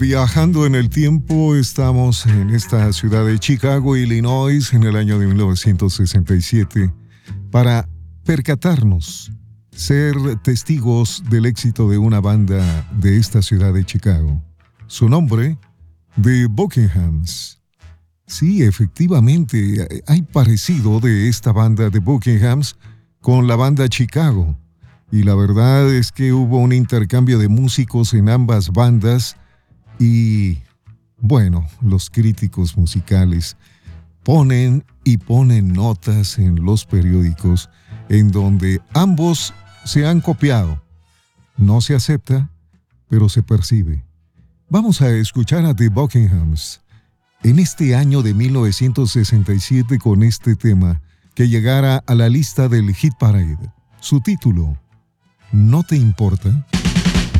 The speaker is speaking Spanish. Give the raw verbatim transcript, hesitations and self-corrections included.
Viajando en el tiempo, estamos en esta ciudad de Chicago, Illinois, en el año de mil novecientos sesenta y siete, para percatarnos, ser testigos del éxito de una banda de esta ciudad de Chicago. Su nombre, The Buckinghams. Sí, efectivamente, hay parecido de esta banda de Buckinghams con la banda Chicago. Y la verdad es que hubo un intercambio de músicos en ambas bandas y, bueno, los críticos musicales ponen y ponen notas en los periódicos en donde ambos se han copiado. No se acepta, pero se percibe. Vamos a escuchar a The Buckinghams en este año de mil novecientos sesenta y siete con este tema que llegara a la lista del Hit Parade. Su título, ¿No te importa?